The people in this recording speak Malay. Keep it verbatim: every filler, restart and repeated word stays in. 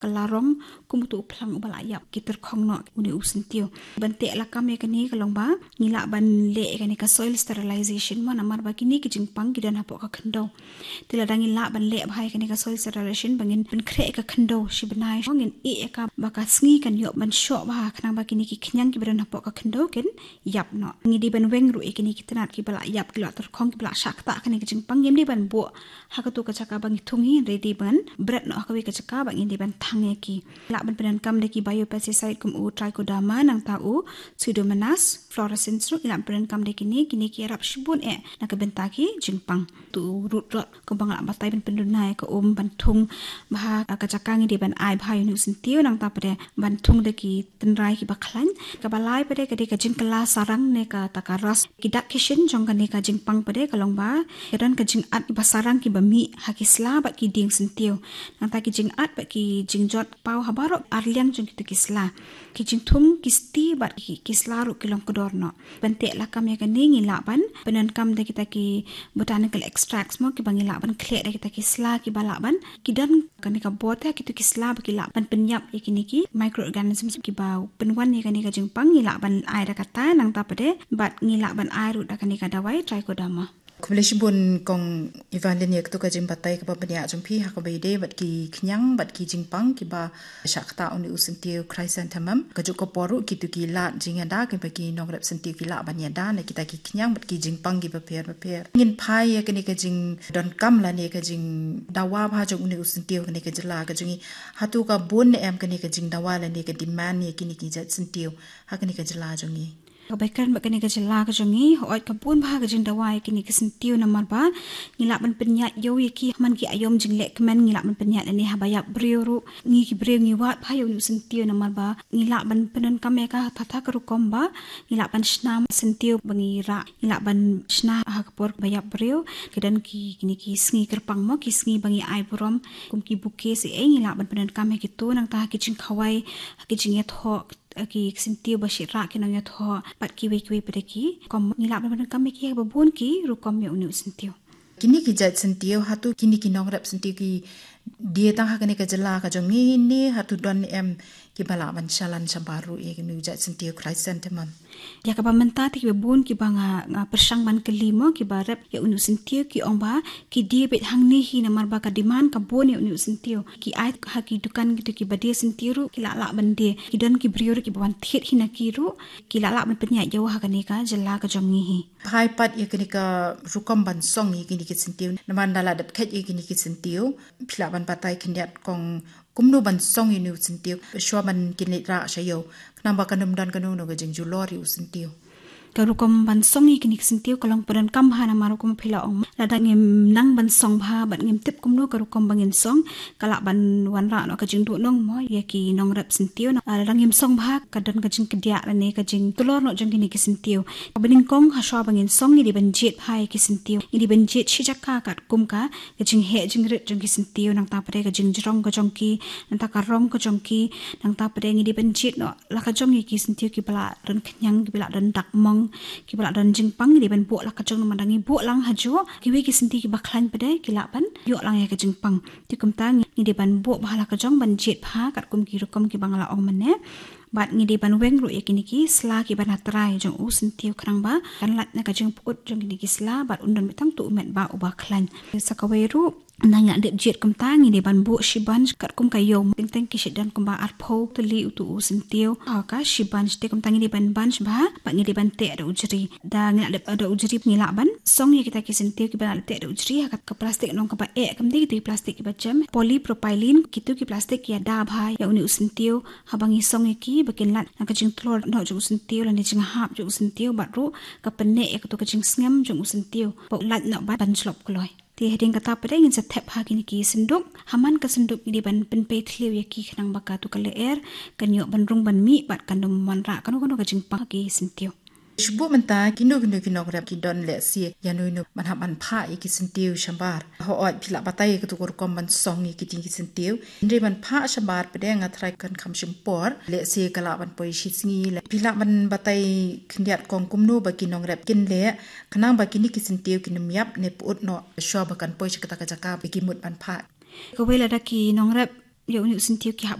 kelarong kumutu plang ubalayap kita kong no uni usentiu bentek la kami kani kalong ba ngila ban le kani ka soil sterilization mana mar ba kini ki jingpang ki dan hapok ka khendo tila dang ngila ban le bhai kani ka soil sterilization bangin ben kre ka khendo shi banai ngin e ka ba ka sngi kan yo ban sho ba khana ba kini ki khnyang ki ban hapok ka khendo ken yap no ngi di ban weng ru e kini ki tanat ki bala yap ki la ter khong ki bala shakta kani ki jingpang yem di ban bo hakatu ka chaka bang thungi ready ban bread no ka wi ka chaka bang di ban ki la ban penan kam de ki biopesticide kum u trichodama nang tau pseudomonas fluorescens ru ila penan kam de kini kini ki rap shibun e na ka benta ki jingpang tu rut rot ko bang la batai ban pendunai ko um ban thung bah ka chakangi de ban ai bhai nu sintiu nang ta pade ban thung de ki tenrai ki baklan ka balai pade ka de ka jing kala sarang ne ka takaras ki dak kishin jong ka ne ka jingpang pade kalong ba kedan ka jing at ba sarang ki ba mi hakisla ba ki ding sintiu nang ta ki jing at ba ki jot pau habaro arliang jong kita kisla kijing thum kisti bat kisla ru kilong kodor no bente la kam ya kani ngila ban penan kam de kita ki botanical extracts mo ki bangila ban khle de kita kisla ki bala ban kidan kani ka bota kitu kisla ba kila ban penyap ikini ki microorganisms ki bau penwan ni kani ka jingpang ngila ban ai da kata nang ta pade bat ngila ban ai ru da kani ka dawai trichodama kumleshi bun kong Ivan Liniak tu ka jimbatai ka babanya jumpi hakabai de bat ki knyang bat ki jingpang ki ba shakta uni usentiu chrysanthemum ka juk ko poru ki tu ki la jingada ki ba ki nogrep sentiu ki la banya da na kita ki knyang bat ki jingpang ki ba per ba per ngin phai ya kani ka jing don kam la ne ka jing dawa bha jong uni usentiu kani ka jala ka jingi hatu ka bun em kani ka jing dawa la ne ka demand ni kini ki jat sentiu hakani ka jala jongi kebaikan bakani ka jela ka jongi hoit ka pun bah ka jing dawai kini ka sentiu namar ba ngila ban penyat yo ki man ki ayom jing lek kemen ngila ban penyat ni habaya briuru ngi ki briu ngi wat phayo nu sentiu namar ba ngila ban penan kame ka tata ka rukom ba ngila ban snam sentiu bangi ra ngila ban sna ha ka por baya briu kedan ki kini ki sngi kerpang mo ki sngi bangi ai burom kum ki buke se e ngila ban penan kame ki tu nang ta ki jing khawai ki jing ya tho ki sentiu bashira ki nang ya tho pat ki we ki pada ki kom ngila ban kami ki ba bun ki ru kom ya unu sentiu kini ki jat sentiu hatu kini ki nongrap sentiu ki dia tang hakane ka jala ka jongi ni hatu don em ki bala ban shalan sambaru e ki nu jat sentiu chrysanthemum ya ka pamenta ti be bun ki banga nga persang ban kelima ki barep ya unu sentiu ki omba ki dia bet hang ni hi namar ba ka diman ka bon ya unu sentiu ki ai ha ki dukan gitu ki badia sentiu ki la la ban de ki don ki briur ki ban thit hina ki ru ki la la ban penya yo ha ka ni ka jala ka jongi hi phai pat ya kini ka rukom ban song yi kini ki sentiu naman dala dat khet yi kini ki sentiu phila ban patai khindiat kong kumnu ban song inu sentiu shwa ban kinitra shayo namba kanum dan kanu no gajing julori usentiu karukom ban song i kini sentiu kalong peran kam hana marukom phila ong lada ngem nang ban song bha ban ngem tip kumnu karukom bangin song kala ban wanra no kajing du nong mo ye ki nong rep sentiu no lada ngem song bha kadan kajing kedia ne kajing tulor no jang kini ki sentiu baning kong haswa bangin song ni di ban jet phai ki sentiu ni di ban jet shijaka kat kum ka kajing he jing ret jang ki sentiu nang ta pare kajing jrong ka jong ki nang ta karong ka jong ki nang ta pare ni di ban jet no la ka jong ki sentiu ki bala ren knyang ki bala dan dak mong ki bala dan jingpang di ban buak la ka jong mandangi buak lang hajo ki we ki senti ki baklan pade ki la ban yo lang ya ka jingpang ti kum tang ni di ban buak bahala ka jong ban jet pha kat kum ki rukom ki bangala ong mane bat ngi di ban weng ru ya kini ki sla ki ban hatrai jong u sentiu krang ba kan lat na ka jong put jong kini ki sla bat undon mitang tu met ba u ba klan sakaweru nanya dep jet kum tangi di ban bu shiban kat kum kayom teng ki shedan kum ba arpho to li utu u sentiu ha ka shiban ste kum tangi di ban ban ba ba ngi di ban te ada ujri da ngi dep ada ujri ngila ban song ye kita ki sentiu ki ban te ada ujri ha ka plastik nong ka ba e kam di di plastik ki ba jam polypropylene kitu ki plastik ya da bha ya uni usentiu ha bangi song ye ki bakin lat na ka jing tlor no ju usentiu la ni jing hap ju usentiu ba ru ka penne e ka to ka jing ngam ju usentiu ba lat na ba ban slop kloi ti heding kata pada ingin setep hagi ni ki senduk haman ka senduk di ban pen pe thliu ya ki khnang baka tu kale er kan yo ban rung ban mi bat kan dum man ra kan kan ka jing pa ki sentiu shbu menta kinu kinu kinu grab ki don le si yanu nu man ha man pha ki sentiu shambar ho oi phila batai ka tu kor kom ban song ki ting ki sentiu inde ban pha shambar pede nga thrai kan kham shim por le si kala ban poi shi sngi le phila ban batai khindiat kong kumnu ba ki nong rep kin le khnang ba kini ki sentiu ki num yap ne put no shwa ba kan poi chakata ka jaka ba ki mut ban pha ko wela da ki nong rep yo ni usin tiu ki